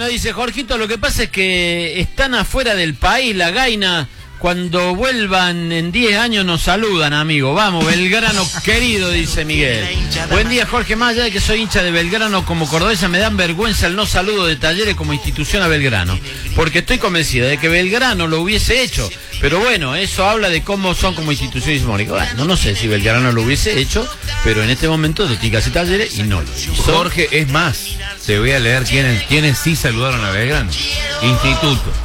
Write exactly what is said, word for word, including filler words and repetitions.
Bueno, dice Jorgito, lo que pasa es que están afuera del país, la Gaina. Cuando vuelvan en diez años nos saludan, amigo. Vamos, Belgrano querido, dice Miguel. Buen día, Jorge. Más allá de que soy hincha de Belgrano como cordobesa, me dan vergüenza el no saludo de Talleres como institución a Belgrano. Porque estoy convencida de que Belgrano lo hubiese hecho. Pero bueno, eso habla de cómo son como institución ismónica. Bueno, no sé si Belgrano lo hubiese hecho, pero en este momento de Ticas y Talleres y no lo hizo. Jorge, es más, te voy a leer quiénes, quiénes sí saludaron a Belgrano. Instituto.